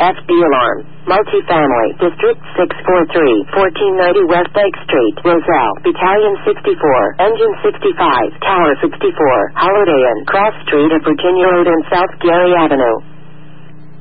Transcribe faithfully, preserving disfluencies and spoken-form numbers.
F D Alarm. Multifamily. District six four three, fourteen ninety West Lake Street. Roselle. Battalion sixty-four. Engine sixty-five. Tower sixty-four. Holiday Inn. Cross Street at Virginia Road and South Gary Avenue.